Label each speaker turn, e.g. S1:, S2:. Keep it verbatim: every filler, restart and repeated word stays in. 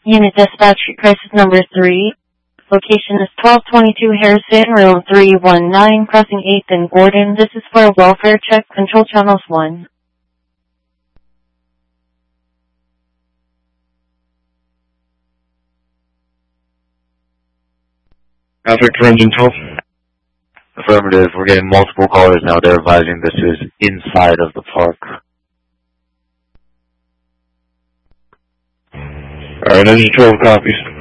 S1: Unit Dispatch, crisis number three. Location is twelve twenty-two Harrison, room three one nine, crossing eighth and Gordon. This is for a welfare check. Control channels one.
S2: Traffic for engine twelve.
S3: Affirmative. We're getting multiple callers now. They're advising this is inside of the park.
S2: Alright, engine twelve copies.